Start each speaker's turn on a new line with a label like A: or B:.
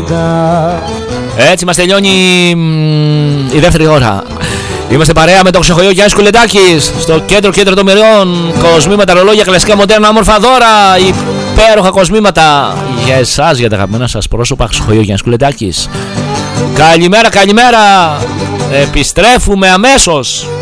A: Έτσι μας τελειώνει η δεύτερη ώρα. Είμαστε παρέα με το ξεχωριό Γιάννης Κουλετάκης. Στο κέντρο των μοιρών. Κοσμήματα, ρολόγια, κλασικά, μοντέρνα, όμορφα δώρα. Υπέροχα κοσμήματα για εσάς, για τα αγαπημένα σας πρόσωπα. Ξεχωριό Γιάννης Κουλετάκης. Καλημέρα. Επιστρέφουμε αμέσως.